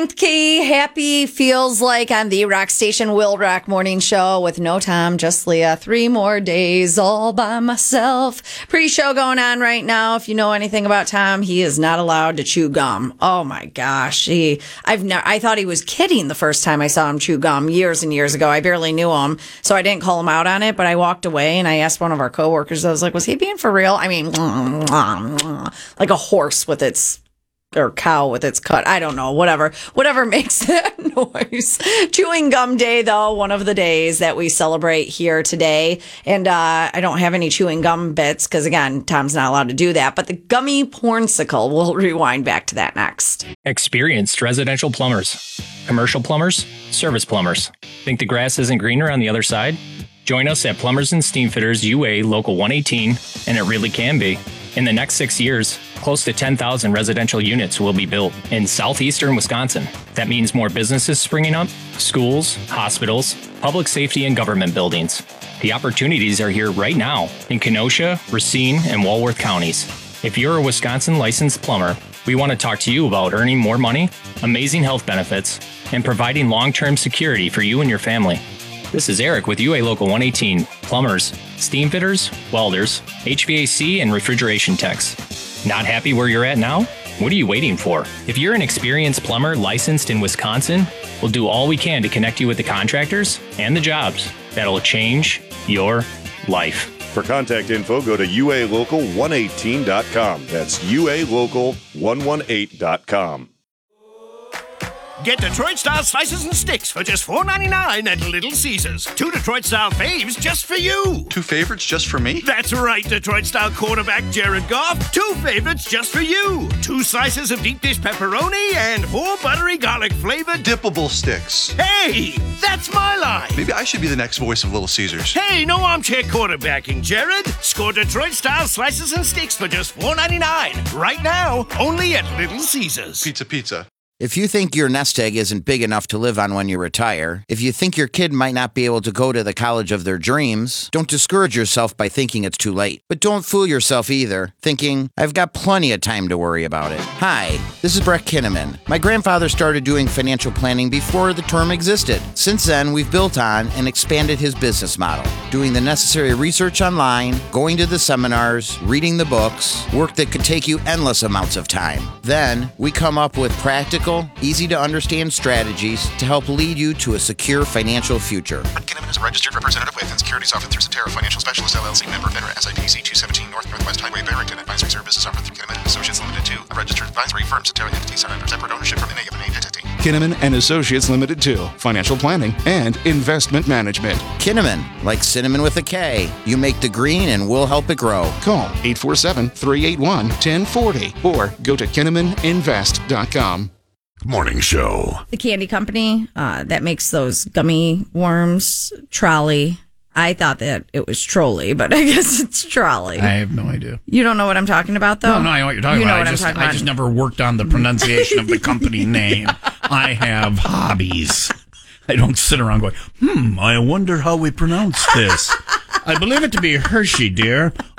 Key happy feels like on the rock station Will Rock Morning Show with no Tom, just Leah. 3 more days all by myself. Pre-show going on right now. If you know anything about Tom, he is not allowed to chew gum. Oh my gosh, I thought he was kidding the first time I saw him chew gum years and years ago. I barely knew him, so I didn't call him out on it. But I walked away and I asked one of our coworkers. I was like, "Was he being for real?" I mean, like a horse with its. Or cow with its cut. I don't know. Whatever makes that noise. Chewing Gum Day, though, one of the days that we celebrate here today. And I don't have any chewing gum bits because, again, Tom's not allowed to do that. But the gummy pornsicle, we'll rewind back to that next. Experienced residential plumbers, commercial plumbers, service plumbers. Think the grass isn't greener on the other side? Join us at Plumbers and Steamfitters UA Local 118, and it really can be. In the next 6 years, close to 10,000 residential units will be built in southeastern Wisconsin. That means more businesses springing up, schools, hospitals, public safety, and government buildings. The opportunities are here right now in Kenosha, Racine, and Walworth counties. If you're a Wisconsin licensed plumber, we want to talk to you about earning more money, amazing health benefits, and providing long-term security for you and your family. This is Eric with UA Local 118, plumbers, steam fitters, welders, HVAC, and refrigeration techs. Not happy where you're at now? What are you waiting for? If you're an experienced plumber licensed in Wisconsin, we'll do all we can to connect you with the contractors and the jobs that'll change your life. For contact info, go to ualocal118.com. That's ualocal118.com. Get Detroit-style slices and sticks for just $4.99 at Little Caesars. 2 Detroit-style faves just for you. 2 favorites just for me? That's right, Detroit-style quarterback Jared Goff. 2 favorites just for you. 2 slices of deep dish pepperoni and 4 buttery garlic-flavored dippable sticks. Hey, that's my line. Maybe I should be the next voice of Little Caesars. Hey, no armchair quarterbacking, Jared. Score Detroit-style slices and sticks for just $4.99. Right now, only at Little Caesars. Pizza. If you think your nest egg isn't big enough to live on when you retire, if you think your kid might not be able to go to the college of their dreams, don't discourage yourself by thinking it's too late. But don't fool yourself either, thinking, I've got plenty of time to worry about it. Hi, this is Brett Kinnaman. My grandfather started doing financial planning before the term existed. Since then, we've built on and expanded his business model, doing the necessary research online, going to the seminars, reading the books, work that could take you endless amounts of time. Then, we come up with practical, easy-to-understand strategies to help lead you to a secure financial future. Brett Kinnaman is a registered representative with and securities offered through Cetera Financial Specialist LLC, member FINRA, SIPC 217 Northwest Highway, Barrington. Advisory services offered through Kinnaman & Associates Limited 2, a registered advisory firm. Cetera entities are under separate ownership from any of an entity. Kinnaman & Associates Limited 2, financial planning and investment management. Kinnaman, like cinnamon with a K. You make the green and we'll help it grow. Call 847-381-1040 or go to KinnamanInvest.com. Morning Show. The candy company that makes those gummy worms, Trolley. I thought that it was Trolley, but I guess it's Trolley. I have no idea. You don't know what I'm talking about, though? No, I know what you're talking about. I just never worked on the pronunciation of the company name. I have hobbies. I don't sit around going, I wonder how we pronounce this. I believe it to be Hershey, dear.